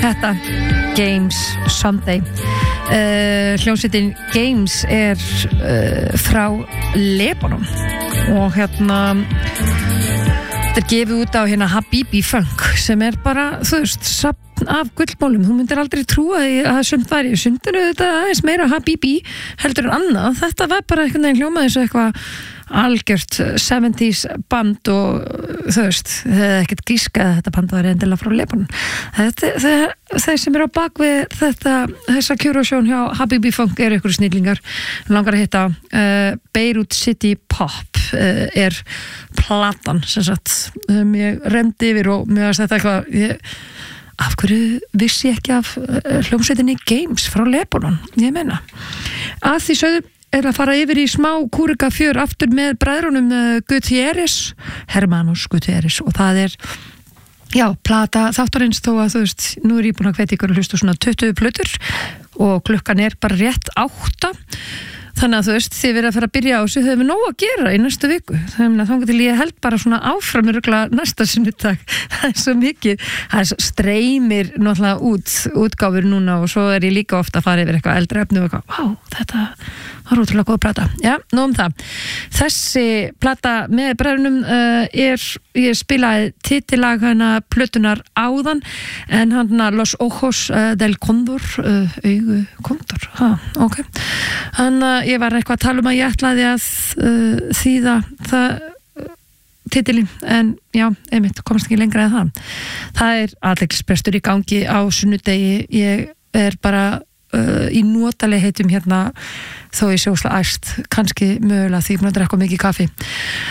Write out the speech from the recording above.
þetta Games Sunday hljómsveitin Games frá Lebanon og þetta gefið út á Habibi Funk sem bara, þú veist, safn af gullmálum. Þú myndir aldrei trúa því að sumt væri sundinu þetta aðeins meira Habibi heldur en annað. Þetta var bara einhvern veginn hljómað eins og eitthvað algjört 70s band og þú veist, þau hefði ekkert gískað að þetta band var endilega frá Lebanon. Þeir sem á bakvið þessa kjúrósjón hjá Habibi Funk ykkur snillingar. Langar að hitta Beirut City Pop platan sem sagt ég remdi yfir og mér varst þetta eitthvað af hverju vissi ég ekki af hljómsveitinni Games frá Lebanon, ég meina að því sögðu að fara yfir í smá kúrikafjör aftur með bræðrunum Gutierrez, Hermanos Gutierrez og það plata þáttarins þó að þú veist, nú ég búin að hvetja ykkur að hlusta svona 20 plötur og klukkan bara rétt 8 þannig að þú veist, þið verið að fara að byrja á þessu þau hefur nóg að gera í næstu viku þannig að þá til ég held bara svona áfram næsta sunnudag, það svo mikið það streymir náttúrulega útgáfur núna og svo ég líka ofta að fara yfir eitthvað eldra efni og eitthvað, vá, þetta var ótrúlega góð plata, já, nóg það þessi plata með bræðrunum ég spilaði titilag plötunar áðan en Los Ojos del Condor augu Condor, ok þannig ég var eitthvað að tala að ég ætlaði að þýða titilin en já, einmitt, komast ekki lengra en það athyglisbrestur í gangi á sunnudegi ég bara í notaleg heitum þó ég sjósla æst kannski mögulega því ég búin að drekka mikið kaffi